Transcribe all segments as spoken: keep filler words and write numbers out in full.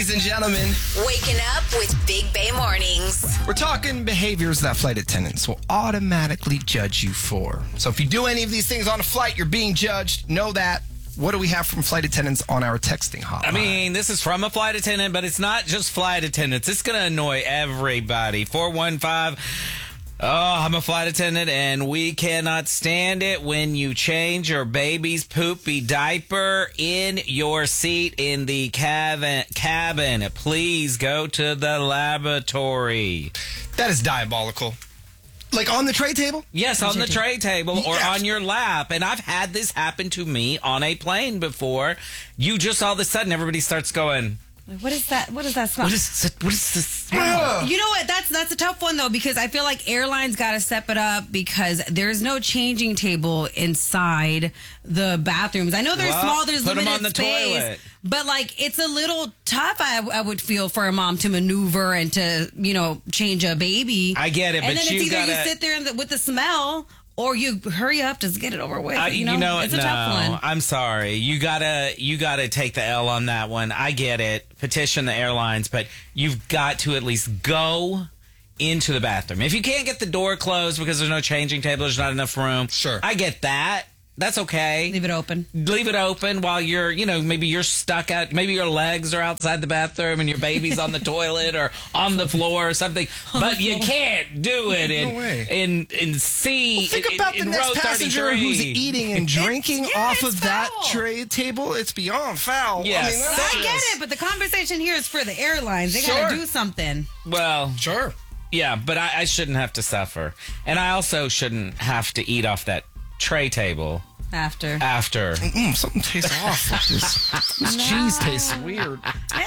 ladies and gentlemen. Waking up with Big Bay Mornings. We're talking behaviors that flight attendants will automatically judge you for. So if you do any of these things on a flight, you're being judged. Know that. What do we have from flight attendants on our texting hotline? I mean, this is from a flight attendant, but it's not just flight attendants. It's going to annoy everybody. four one five Oh, I'm a flight attendant, and we cannot stand it when you change your baby's poopy diaper in your seat in the cabin. cabin. Please go to the lavatory. That is diabolical. Like on the tray table? Yes, on the tray table or Yes. on your lap. And I've had this happen to me on a plane before. You just all of a sudden, everybody starts going, What is that? What is that smell? What is this? What is this smell? You know what? That's that's a tough one though, because I feel like airlines got to step it up because there's no changing table inside the bathrooms. I know they're Well, small, there's put 'em limited on the space, toilet. but like it's a little tough. I, I would feel for a mom to maneuver and to you know change a baby. I get it, and but then you it's either gotta- you sit there in the, with the smell. Or you hurry up, just get it over with. I, you know, it's a no, tough one. I'm sorry. You gotta, you gotta take the L on that one. I get it. Petition the airlines, but you've got to at least go into the bathroom. If you can't get the door closed because there's no changing table, there's not enough room. Sure. I get that. That's okay. Leave it open. Leave it open while you're, you know, maybe you're stuck out. Maybe your legs are outside the bathroom and your baby's on the toilet or on the floor or something. But you can't do it in No way. in in C. Well, think in, about in the next row passenger thirty-three. who's eating and drinking yeah, off it's of that foul. tray table. It's beyond foul. Yes. I mean, that's I get just- it, but the conversation here is for the airlines. They got to Sure. do something. Well, Sure. yeah, but I, I shouldn't have to suffer, and I also shouldn't have to eat off that tray table After. after. Mm, something tastes off. with This, this cheese tastes weird. Ew.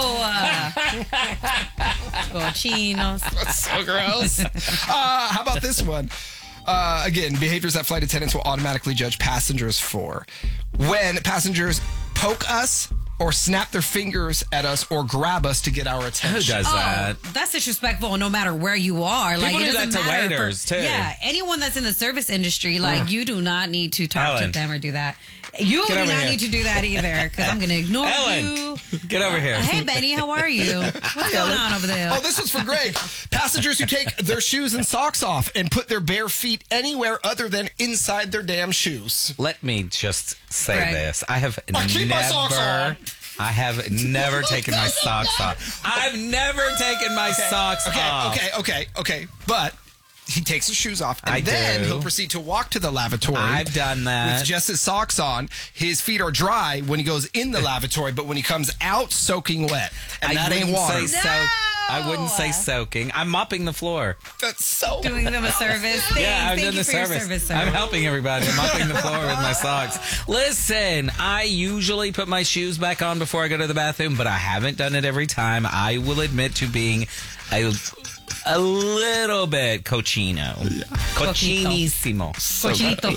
Cochinos. That's so gross. Uh, how about this one? Uh, again, behaviors that flight attendants will automatically judge passengers for. When passengers poke us or snap their fingers at us or grab us to get our Who attention. does that? Oh, that's disrespectful no matter where you are. Like, People it do doesn't that to matter waiters, for, too. Yeah, anyone that's in the service industry, like, you do not need to talk Ellen. to them or do that. You Get do over not here. need to do that either, because I'm going to ignore Ellen, you. get over here. Hey, Benny, how are you? What's going on over there? Oh, this was for Greg. Passengers who take their shoes and socks off and put their bare feet anywhere other than inside their damn shoes. Let me just say Greg. this. I have I keep my socks never, on. I have never taken my socks off. I've never taken my socks Okay, off. okay, okay, okay. But he takes his shoes off, and I then do. he'll proceed to walk to the lavatory. I've done that. With just his socks on. His feet are dry when he goes in the lavatory, but when he comes out, soaking wet. And I that ain't wouldn't water. say soak. I wouldn't say soaking. I'm mopping the floor. That's so Doing them a service. Thanks. Yeah, I'm Thank doing you the for your service. service, sir. I'm helping everybody. I'm mopping the floor with my socks. Listen, I usually put my shoes back on before I go to the bathroom, but I haven't done it every time. I will admit to being a, a little bit cochino. Cochinissimo. Cochito.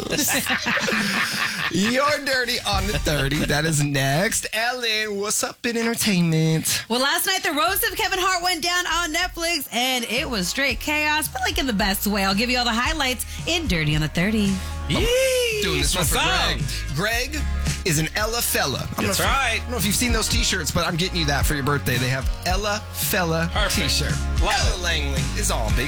You're dirty on the thirty. That is next. Ellen, what's up in entertainment? Well, last night, The Rose of Kevin Hart went down on Netflix, and it was straight chaos, but like in the best way. I'll give you all the highlights in Dirty on the thirty. Yee! Doing this one for What's Greg. up? Greg is an Ella Fella. I don't know That's if- right. I don't know if you've seen those t-shirts, but I'm getting you that for your birthday. They have Ella Fella Perfect. t-shirt. Love Ella Langley is all Big